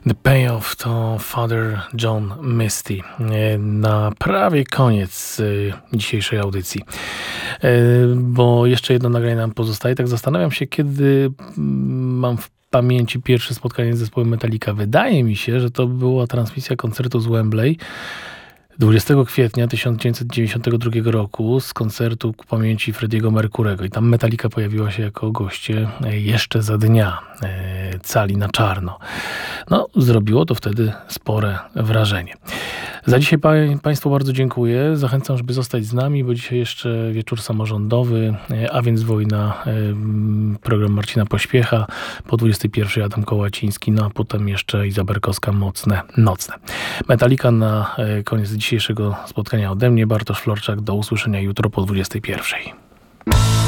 The Payoff to Father John Misty. Na prawie koniec dzisiejszej audycji. Bo jeszcze jedno nagranie nam pozostaje. Tak zastanawiam się, kiedy mam w pamięci pierwsze spotkanie z zespołem Metallica. Wydaje mi się, że to była transmisja koncertu z Wembley 20 kwietnia 1992 roku z koncertu ku pamięci Freddie'ego Mercurego. I tam Metallica pojawiła się jako goście jeszcze za dnia cali na czarno. No, zrobiło to wtedy spore wrażenie. Za dzisiaj Państwu bardzo dziękuję. Zachęcam, żeby zostać z nami, bo dzisiaj jeszcze wieczór samorządowy, a więc Wojna, program Marcina Pośpiecha, po 21 Adam Kołaciński, no a potem jeszcze Iza Berkowska, Mocne Nocne. Metallica na koniec dzisiejszego spotkania ode mnie, Bartosz Florczak. Do usłyszenia jutro po 21.